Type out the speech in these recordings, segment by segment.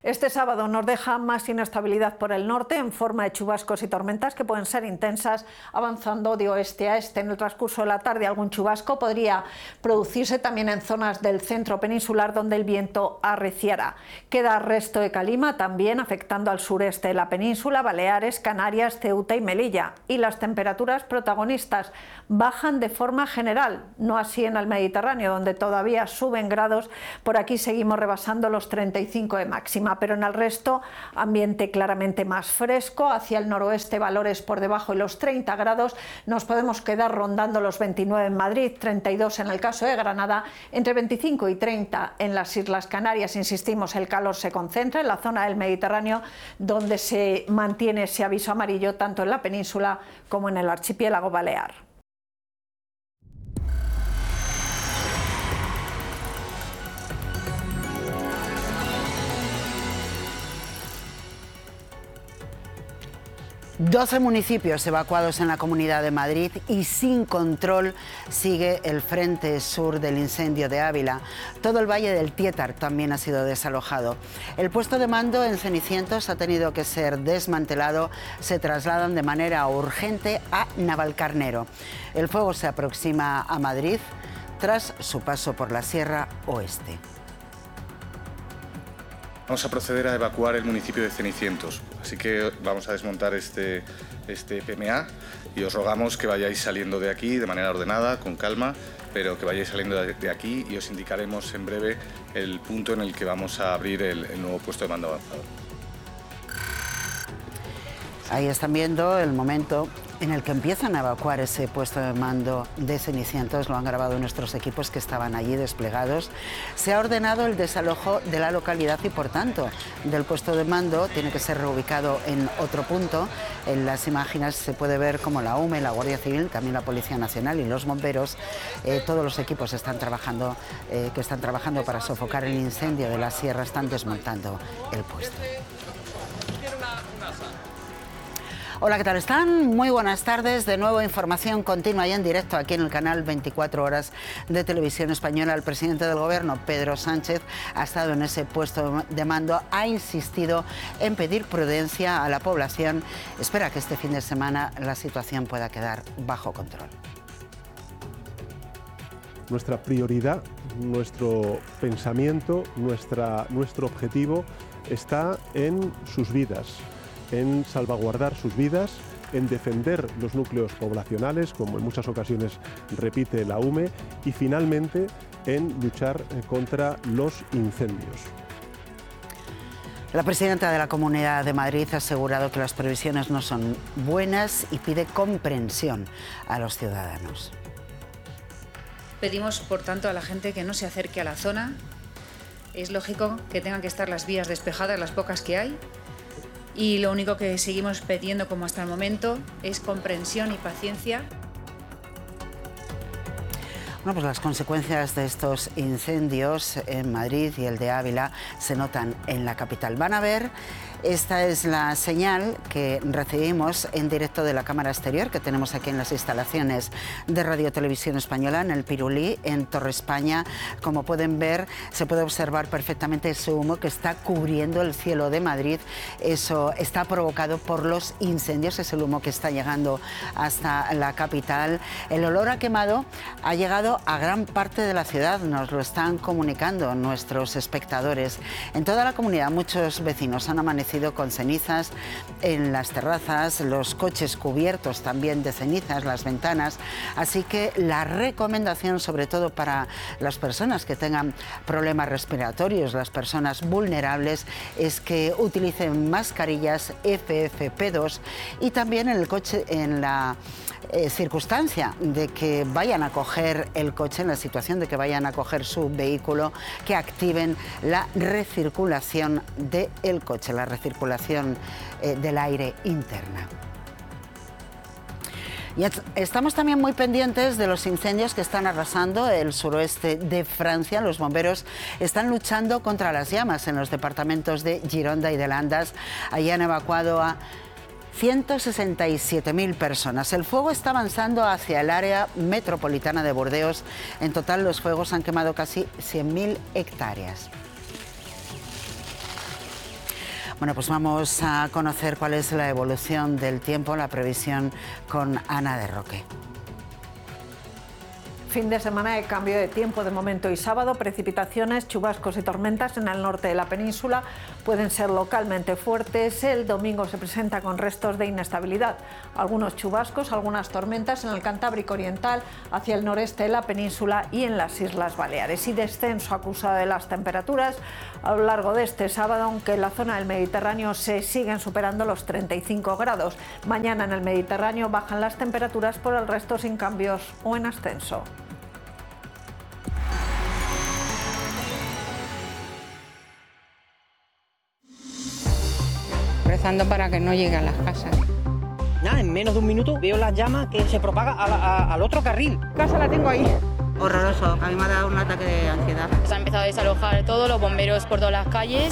Este sábado nos deja más inestabilidad por el norte en forma de chubascos y tormentas que pueden ser intensas, avanzando de oeste a este. En el transcurso de la tarde algún chubasco podría producirse también en zonas del centro peninsular donde el viento arreciará. Queda resto de calima también afectando al sureste de la península, Baleares, Canarias, Ceuta y Melilla. Y las temperaturas protagonistas bajan de forma general, no así en el Mediterráneo, donde todavía suben grados. Por aquí seguimos rebasando los 35 de máxima, pero en el resto ambiente claramente más fresco. Hacia el noroeste valores por debajo de los 30 grados. Nos podemos quedar rondando los 29 en Madrid, 32 en el caso de Granada, entre 25 y 30 en las Islas Canarias. Insistimos, el calor se concentra en la zona del Mediterráneo, donde se mantiene ese aviso amarillo tanto en la península como en el archipiélago balear. Doce municipios evacuados en la Comunidad de Madrid y sin control sigue el frente sur del incendio de Ávila. Todo el Valle del Tietar también ha sido desalojado. El puesto de mando en Cenicientos ha tenido que ser desmantelado. Se trasladan de manera urgente a Navalcarnero. El fuego se aproxima a Madrid tras su paso por la Sierra Oeste. Vamos a proceder a evacuar el municipio de Cenicientos, así que vamos a desmontar este PMA y os rogamos que vayáis saliendo de aquí de manera ordenada, con calma, pero que vayáis saliendo de aquí y os indicaremos en breve el punto en el que vamos a abrir el nuevo puesto de mando avanzado. Ahí están viendo el momento en el que empiezan a evacuar ese puesto de mando de Cenicientos. Lo han grabado nuestros equipos que estaban allí desplegados. Se ha ordenado el desalojo de la localidad y, por tanto, del puesto de mando tiene que ser reubicado en otro punto. En las imágenes se puede ver cómo la UME, la Guardia Civil, también la Policía Nacional y los bomberos, todos los equipos que están trabajando para sofocar el incendio de la sierra, están desmontando el puesto. Hola, ¿qué tal están? Muy buenas tardes. De nuevo, información continua y en directo aquí en el canal 24 Horas de Televisión Española. El presidente del Gobierno, Pedro Sánchez, ha estado en ese puesto de mando, ha insistido en pedir prudencia a la población. Espera que este fin de semana la situación pueda quedar bajo control. Nuestra prioridad, nuestro pensamiento, nuestro objetivo está en sus vidas, en salvaguardar sus vidas, en defender los núcleos poblacionales, como en muchas ocasiones repite la UME, y finalmente en luchar contra los incendios. La presidenta de la Comunidad de Madrid ha asegurado que las previsiones no son buenas y pide comprensión a los ciudadanos. Pedimos, por tanto, a la gente que no se acerque a la zona. Es lógico que tengan que estar las vías despejadas, las pocas que hay. Y lo único que seguimos pidiendo, como hasta el momento, es comprensión y paciencia. Bueno, pues las consecuencias de estos incendios en Madrid y el de Ávila se notan en la capital. Van a ver, esta es la señal que recibimos en directo de la cámara exterior que tenemos aquí en las instalaciones de Radio Televisión Española, en el Pirulí, en Torre España. Como pueden ver, se puede observar perfectamente ese humo que está cubriendo el cielo de Madrid. Eso está provocado por los incendios, es el humo que está llegando hasta la capital. El olor a quemado ha llegado a gran parte de la ciudad, nos lo están comunicando nuestros espectadores. En toda la comunidad muchos vecinos han amanecido con cenizas en las terrazas, los coches cubiertos también de cenizas, las ventanas. Así que la recomendación, sobre todo para las personas que tengan problemas respiratorios, las personas vulnerables, es que utilicen mascarillas FFP2 y también en el coche, en la circunstancia de que vayan a coger el coche, en la situación de que vayan a coger su vehículo, que activen la recirculación del coche, la recirculación del aire interna. Y estamos también muy pendientes de los incendios que están arrasando el suroeste de Francia. Los bomberos están luchando contra las llamas en los departamentos de Gironda y de Landas. Allí han evacuado a 167.000 personas. El fuego está avanzando hacia el área metropolitana de Burdeos. En total, los fuegos han quemado casi 100.000 hectáreas. Bueno, pues vamos a conocer cuál es la evolución del tiempo, la previsión con Ana de Roque. Fin de semana de cambio de tiempo de momento y sábado, precipitaciones, chubascos y tormentas en el norte de la península pueden ser localmente fuertes. El domingo se presenta con restos de inestabilidad. Algunos chubascos, algunas tormentas en el Cantábrico Oriental, hacia el noreste de la península y en las Islas Baleares. Y descenso acusado de las temperaturas a lo largo de este sábado, aunque en la zona del Mediterráneo se siguen superando los 35 grados. Mañana en el Mediterráneo bajan las temperaturas, por el resto sin cambios o en ascenso. Rezando para que no llegue a las casas. Nada, en menos de un minuto veo las llamas que se propaga al otro carril. Casa la tengo ahí. Horroroso, a mí me ha dado un ataque de ansiedad. Se ha empezado a desalojar todo, los bomberos por todas las calles.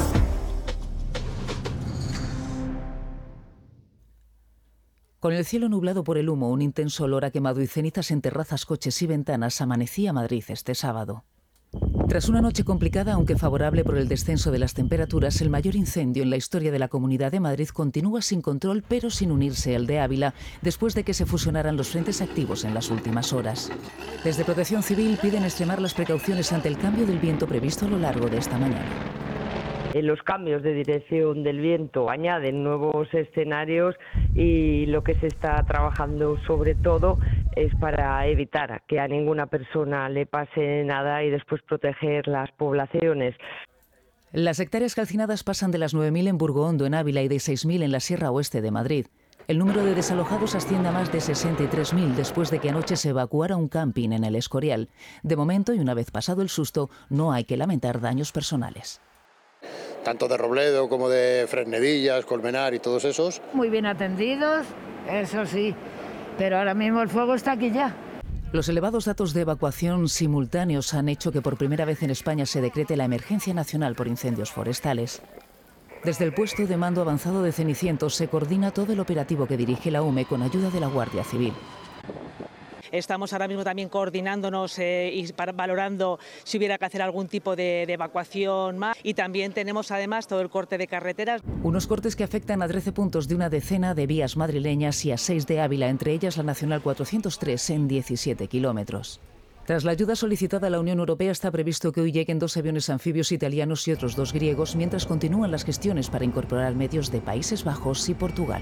Con el cielo nublado por el humo, un intenso olor a quemado y cenizas en terrazas, coches y ventanas, amanecía Madrid este sábado. Tras una noche complicada, aunque favorable por el descenso de las temperaturas, el mayor incendio en la historia de la Comunidad de Madrid continúa sin control, pero sin unirse al de Ávila, después de que se fusionaran los frentes activos en las últimas horas. Desde Protección Civil piden extremar las precauciones ante el cambio del viento previsto a lo largo de esta mañana. Los cambios de dirección del viento añaden nuevos escenarios y lo que se está trabajando sobre todo es para evitar que a ninguna persona le pase nada y después proteger las poblaciones. Las hectáreas calcinadas pasan de las 9.000 en Burgoondo, en Ávila, y de 6.000 en la Sierra Oeste de Madrid. El número de desalojados asciende a más de 63.000 después de que anoche se evacuara un camping en el Escorial. De momento, y una vez pasado el susto, no hay que lamentar daños personales. Tanto de Robledo como de Fresnedillas, Colmenar y todos esos. Muy bien atendidos, eso sí, pero ahora mismo el fuego está aquí ya. Los elevados datos de evacuación simultáneos han hecho que por primera vez en España se decrete la emergencia nacional por incendios forestales. Desde el puesto de mando avanzado de Cenicientos se coordina todo el operativo que dirige la UME con ayuda de la Guardia Civil. Estamos ahora mismo también coordinándonos y valorando si hubiera que hacer algún tipo de evacuación más. Y también tenemos además todo el corte de carreteras. Unos cortes que afectan a 13 puntos de una decena de vías madrileñas y a 6 de Ávila, entre ellas la Nacional 403 en 17 kilómetros. Tras la ayuda solicitada a la Unión Europea, está previsto que hoy lleguen 2 aviones anfibios italianos y otros 2 griegos, mientras continúan las gestiones para incorporar medios de Países Bajos y Portugal.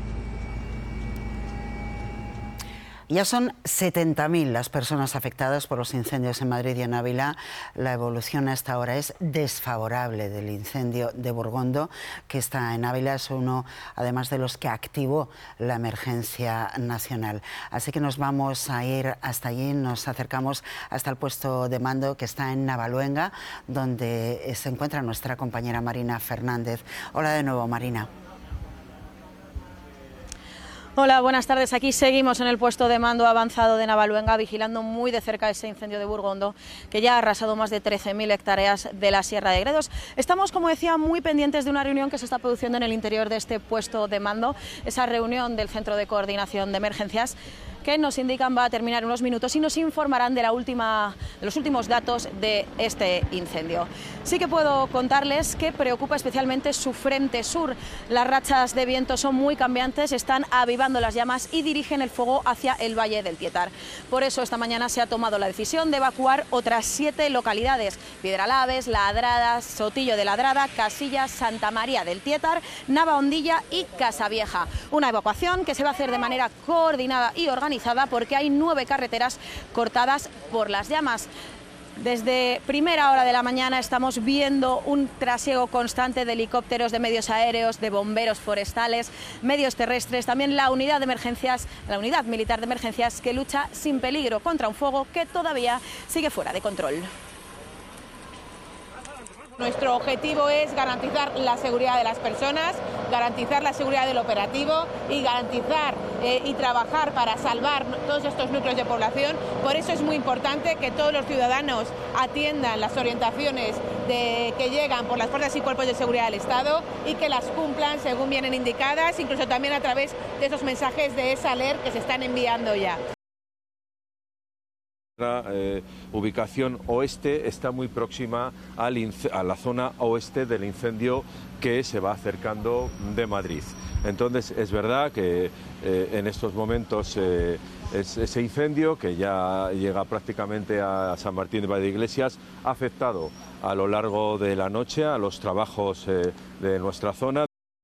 Ya son 70.000 las personas afectadas por los incendios en Madrid y en Ávila. La evolución hasta ahora es desfavorable del incendio de Burgondo, que está en Ávila. Es uno, además, de los que activó la emergencia nacional. Así que nos vamos a ir hasta allí, nos acercamos hasta el puesto de mando que está en Navaluenga, donde se encuentra nuestra compañera Marina Fernández. Hola de nuevo, Marina. Hola, buenas tardes. Aquí seguimos en el puesto de mando avanzado de Navaluenga, vigilando muy de cerca ese incendio de Burgondo, que ya ha arrasado más de 13.000 hectáreas de la Sierra de Gredos. Estamos, como decía, muy pendientes de una reunión que se está produciendo en el interior de este puesto de mando, esa reunión del Centro de Coordinación de Emergencias, que nos indican va a terminar en unos minutos y nos informarán de los últimos datos de este incendio. Sí que puedo contarles que preocupa especialmente su frente sur. Las rachas de viento son muy cambiantes, están avivando las llamas y dirigen el fuego hacia el Valle del Tietar. Por eso esta mañana se ha tomado la decisión de evacuar otras 7 localidades: Piedralaves, Ladrada, Sotillo de Ladrada, Casillas, Santa María del Tietar, Navahondilla y Casavieja. Una evacuación que se va a hacer de manera coordinada y organizada porque hay 9 carreteras cortadas por las llamas. Desde primera hora de la mañana estamos viendo un trasiego constante de helicópteros, de medios aéreos, de bomberos forestales, medios terrestres, también la unidad de emergencias, la unidad militar de emergencias, que lucha sin peligro contra un fuego que todavía sigue fuera de control. Nuestro objetivo es garantizar la seguridad de las personas, garantizar la seguridad del operativo y garantizar y trabajar para salvar todos estos núcleos de población. Por eso es muy importante que todos los ciudadanos atiendan las orientaciones que llegan por las fuerzas y cuerpos de seguridad del Estado y que las cumplan según vienen indicadas, incluso también a través de esos mensajes de esa alert que se están enviando ya. La ubicación oeste está muy próxima a la zona oeste del incendio que se va acercando de Madrid. Entonces es verdad que en estos momentos ese incendio, que ya llega prácticamente a San Martín de Valdeiglesias, ha afectado a lo largo de la noche a los trabajos de nuestra zona.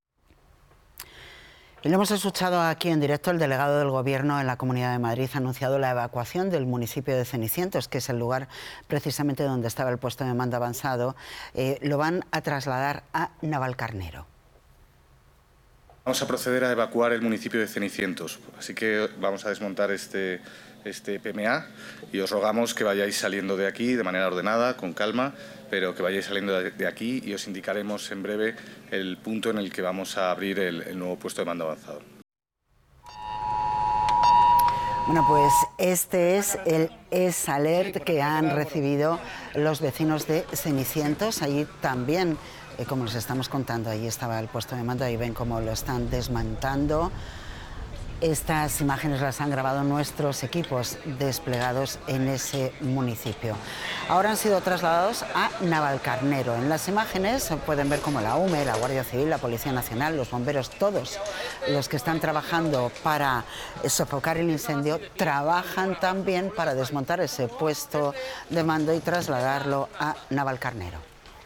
Y lo hemos escuchado aquí en directo. El delegado del Gobierno en la Comunidad de Madrid ha anunciado la evacuación del municipio de Cenicientos, que es el lugar precisamente donde estaba el puesto de mando avanzado. Lo van a trasladar a Navalcarnero. Vamos a proceder a evacuar el municipio de Cenicientos, así que vamos a desmontar este PMA y os rogamos que vayáis saliendo de aquí de manera ordenada, con calma, pero que vayáis saliendo de aquí y os indicaremos en breve el punto en el que vamos a abrir el nuevo puesto de mando avanzado. Bueno, pues este es el ES-Alert que han recibido los vecinos de Cenicientos. Allí también, como les estamos contando, allí estaba el puesto de mando, ahí ven cómo lo están desmontando. Estas imágenes las han grabado nuestros equipos desplegados en ese municipio. Ahora han sido trasladados a Navalcarnero. En las imágenes pueden ver cómo la UME, la Guardia Civil, la Policía Nacional, los bomberos, todos los que están trabajando para sofocar el incendio, trabajan también para desmontar ese puesto de mando y trasladarlo a Navalcarnero.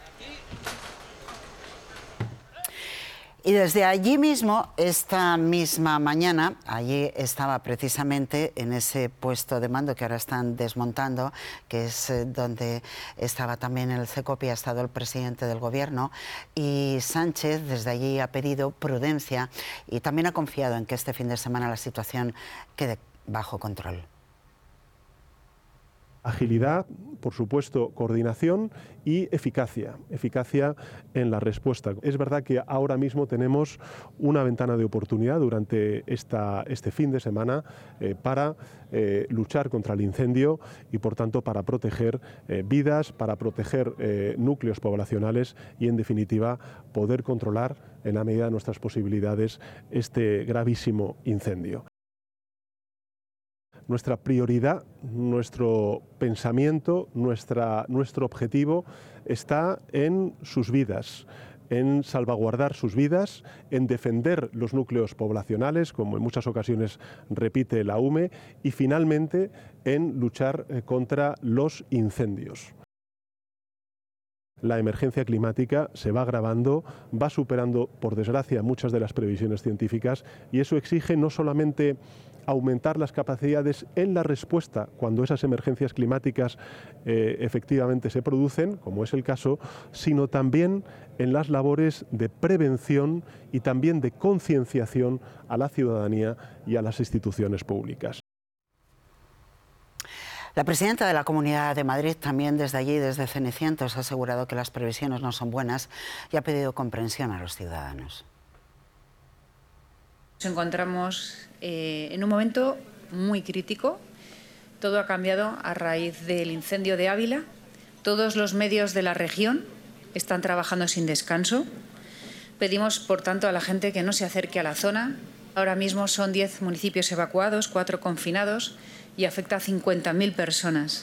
Y desde allí mismo, esta misma mañana, allí estaba precisamente en ese puesto de mando que ahora están desmontando, que es donde estaba también el CECOPI, ha estado el presidente del Gobierno, y Sánchez desde allí ha pedido prudencia y también ha confiado en que este fin de semana la situación quede bajo control. Agilidad, por supuesto, coordinación y eficacia en la respuesta. Es verdad que ahora mismo tenemos una ventana de oportunidad durante este fin de semana para luchar contra el incendio y, por tanto, para proteger vidas, para proteger núcleos poblacionales y, en definitiva, poder controlar, en la medida de nuestras posibilidades, este gravísimo incendio. Nuestra prioridad, nuestro pensamiento, nuestro objetivo está en sus vidas, en salvaguardar sus vidas, en defender los núcleos poblacionales, como en muchas ocasiones repite la UME, y finalmente en luchar contra los incendios. La emergencia climática se va agravando, va superando, por desgracia, muchas de las previsiones científicas, y eso exige no solamente aumentar las capacidades en la respuesta cuando esas emergencias climáticas efectivamente se producen, como es el caso, sino también en las labores de prevención y también de concienciación a la ciudadanía y a las instituciones públicas. La presidenta de la Comunidad de Madrid, también desde allí, desde Cenicientos, ha asegurado que las previsiones no son buenas y ha pedido comprensión a los ciudadanos. Nos encontramos en un momento muy crítico. Todo ha cambiado a raíz del incendio de Ávila. Todos los medios de la región están trabajando sin descanso. Pedimos, por tanto, a la gente que no se acerque a la zona. Ahora mismo son 10 municipios evacuados, 4 confinados y afecta a 50.000 personas.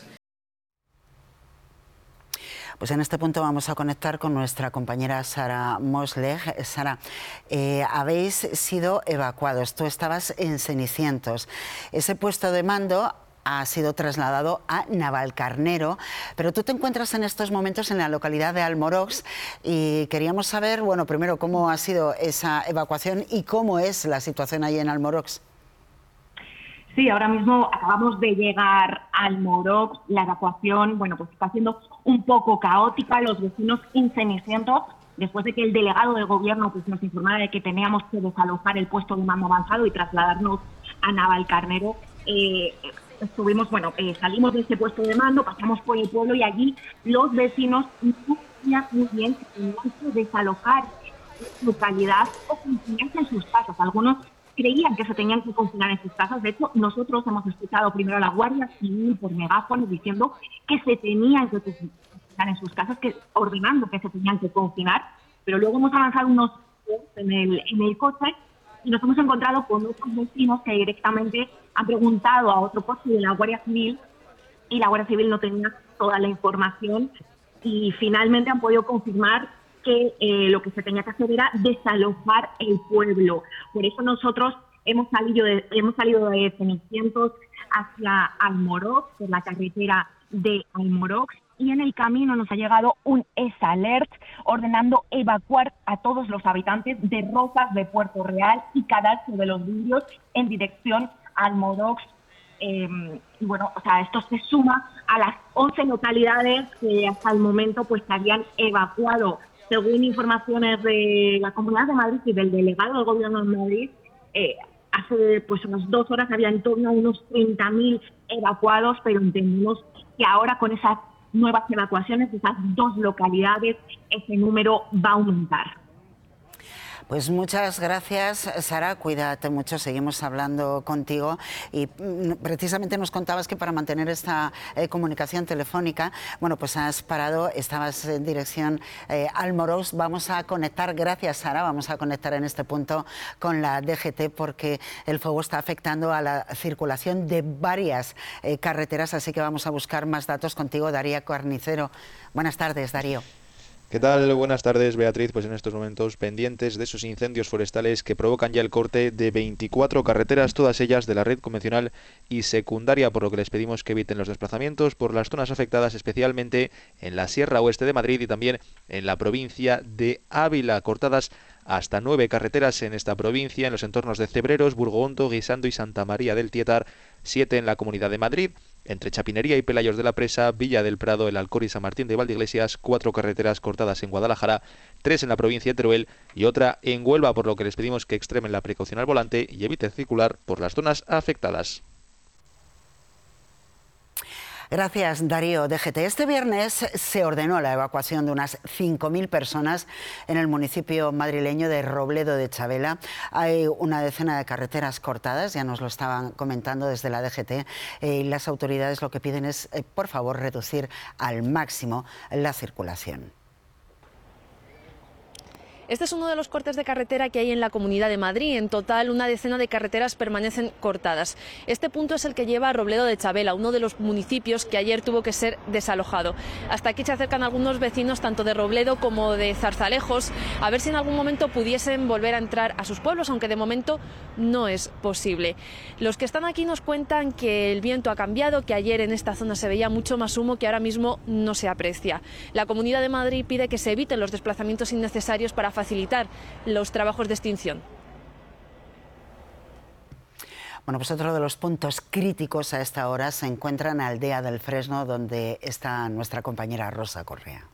Pues en este punto vamos a conectar con nuestra compañera Sara Mosleg. Sara, habéis sido evacuados, tú estabas en Cenicientos. Ese puesto de mando ha sido trasladado a Navalcarnero, pero tú te encuentras en estos momentos en la localidad de Almorox y queríamos saber, bueno, primero cómo ha sido esa evacuación y cómo es la situación ahí en Almorox. Sí, ahora mismo acabamos de llegar a Almorox. La evacuación, bueno, pues está siendo un poco caótica. Los vecinos en Cenicientos, después de que el delegado del Gobierno pues, nos informara de que teníamos que desalojar el puesto de mando avanzado y trasladarnos a Navalcarnero, estuvimos, salimos de ese puesto de mando, pasamos por el pueblo y allí los vecinos no sabían muy bien que tenían que desalojar su localidad o confinarse en sus casas. Algunos creían que se tenían que confinar en sus casas. De hecho, nosotros hemos escuchado primero a la Guardia Civil por megáfonos diciendo que se tenían que confinar en sus casas, ordenando que se tenían que confinar, pero luego hemos avanzado unos en el coche y nos hemos encontrado con otros vecinos que directamente han preguntado a otro coche de la Guardia Civil y la Guardia Civil no tenía toda la información y finalmente han podido confirmar que lo que se tenía que hacer era desalojar el pueblo. Por eso nosotros hemos salido de Cenicientos hacia Almorox, por la carretera de Almorox, y en el camino nos ha llegado un S-Alert ordenando evacuar a todos los habitantes de Rozas, de Puerto Real y Cadalso de los Vidrios en dirección a Almorox. Y bueno, o sea, esto se suma a las 11 localidades que hasta el momento pues se habían evacuado. Según informaciones de la Comunidad de Madrid y del delegado del Gobierno de Madrid, hace pues unas 2 horas había en torno a unos 30.000 evacuados, pero entendemos que ahora con esas nuevas evacuaciones de esas 2 localidades ese número va a aumentar. Pues muchas gracias, Sara, cuídate mucho, seguimos hablando contigo y precisamente nos contabas que para mantener esta comunicación telefónica, bueno, pues has parado, estabas en dirección Almorox. Vamos a conectar, gracias Sara, vamos a conectar en este punto con la DGT porque el fuego está afectando a la circulación de varias carreteras, así que vamos a buscar más datos contigo, Darío Carnicero. Buenas tardes, Darío. ¿Qué tal? Buenas tardes, Beatriz. Pues en estos momentos pendientes de esos incendios forestales que provocan ya el corte de 24 carreteras, todas ellas de la red convencional y secundaria, por lo que les pedimos que eviten los desplazamientos por las zonas afectadas, especialmente en la Sierra Oeste de Madrid y también en la provincia de Ávila, cortadas hasta 9 carreteras en esta provincia, en los entornos de Cebreros, Burgondo, Guisando y Santa María del Tietar, 7 en la Comunidad de Madrid, entre Chapinería y Pelayos de la Presa, Villa del Prado, El Alcor y San Martín de Valdeiglesias, 4 carreteras cortadas en Guadalajara, 3 en la provincia de Teruel y otra en Huelva, por lo que les pedimos que extremen la precaución al volante y eviten circular por las zonas afectadas. Gracias, Darío. DGT. Este viernes se ordenó la evacuación de unas 5.000 personas en el municipio madrileño de Robledo de Chavela. Hay una decena de carreteras cortadas, ya nos lo estaban comentando desde la DGT. Las autoridades lo que piden es, por favor, reducir al máximo la circulación. Este es uno de los cortes de carretera que hay en la Comunidad de Madrid. En total, una decena de carreteras permanecen cortadas. Este punto es el que lleva a Robledo de Chavela, uno de los municipios que ayer tuvo que ser desalojado. Hasta aquí se acercan algunos vecinos, tanto de Robledo como de Zarzalejos, a ver si en algún momento pudiesen volver a entrar a sus pueblos, aunque de momento no es posible. Los que están aquí nos cuentan que el viento ha cambiado, que ayer en esta zona se veía mucho más humo, que ahora mismo no se aprecia. La Comunidad de Madrid pide que se eviten los desplazamientos innecesarios para facilitar los trabajos de extinción. Bueno, pues otro de los puntos críticos a esta hora se encuentra en Aldea del Fresno, donde está nuestra compañera Rosa Correa.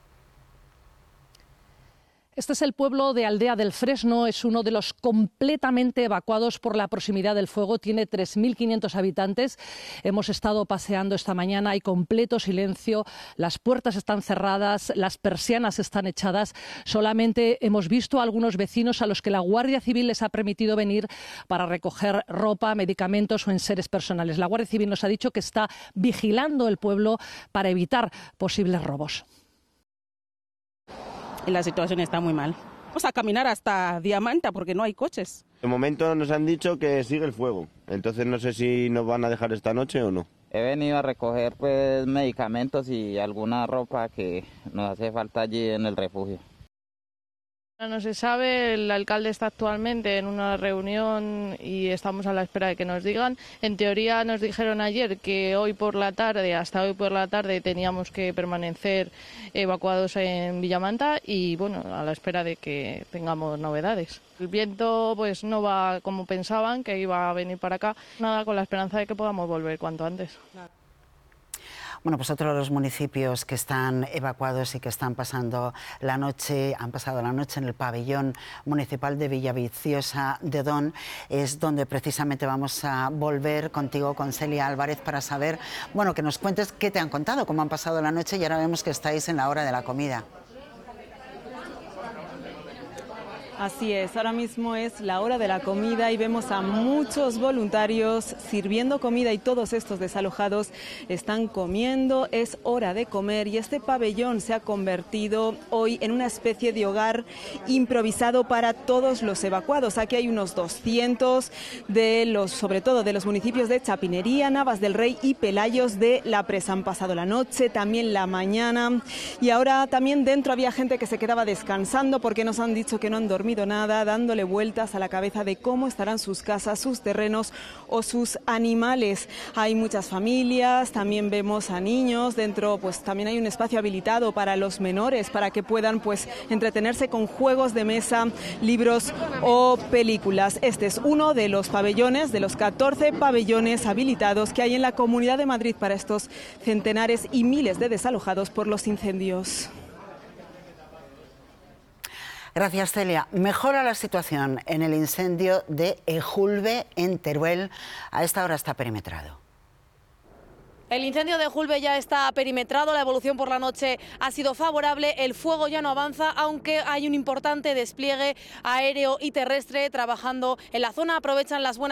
Este es el pueblo de Aldea del Fresno, es uno de los completamente evacuados por la proximidad del fuego, tiene 3.500 habitantes. Hemos estado paseando esta mañana, hay completo silencio, las puertas están cerradas, las persianas están echadas. Solamente hemos visto a algunos vecinos a los que la Guardia Civil les ha permitido venir para recoger ropa, medicamentos o enseres personales. La Guardia Civil nos ha dicho que está vigilando el pueblo para evitar posibles robos. Y la situación está muy mal. Vamos a caminar hasta Diamanta porque no hay coches. De momento nos han dicho que sigue el fuego, entonces no sé si nos van a dejar esta noche o no. He venido a recoger pues medicamentos y alguna ropa que nos hace falta allí en el refugio. No se sabe, el alcalde está actualmente en una reunión y estamos a la espera de que nos digan. En teoría nos dijeron ayer que hoy por la tarde, hasta hoy por la tarde, teníamos que permanecer evacuados en Villamanta y bueno, a la espera de que tengamos novedades. El viento pues no va como pensaban, que iba a venir para acá, nada, con la esperanza de que podamos volver cuanto antes. Bueno, pues otro de los municipios que están evacuados y que están pasando la noche, han pasado la noche en el pabellón municipal de Villaviciosa de Odón, es donde precisamente vamos a volver contigo, con Celia Álvarez, para saber, bueno, que nos cuentes qué te han contado, cómo han pasado la noche, y ahora vemos que estáis en la hora de la comida. Así es, ahora mismo es la hora de la comida y vemos a muchos voluntarios sirviendo comida y todos estos desalojados están comiendo, es hora de comer y este pabellón se ha convertido hoy en una especie de hogar improvisado para todos los evacuados. Aquí hay unos 200 sobre todo de los municipios de Chapinería, Navas del Rey y Pelayos de la Presa. Han pasado la noche, también la mañana y ahora también dentro había gente que se quedaba descansando porque nos han dicho que no han dormido nada, dándole vueltas a la cabeza de cómo estarán sus casas, sus terrenos o sus animales. Hay muchas familias, también vemos a niños, dentro pues también hay un espacio habilitado para los menores para que puedan pues entretenerse con juegos de mesa, libros o películas. Este es uno de los pabellones, de los 14 pabellones habilitados que hay en la Comunidad de Madrid para estos centenares y miles de desalojados por los incendios. Gracias, Celia. Mejora la situación en el incendio de Ejulbe, en Teruel. A esta hora está perimetrado. El incendio de Ejulbe ya está perimetrado, la evolución por la noche ha sido favorable, el fuego ya no avanza, aunque hay un importante despliegue aéreo y terrestre trabajando en la zona. Aprovechan las buenas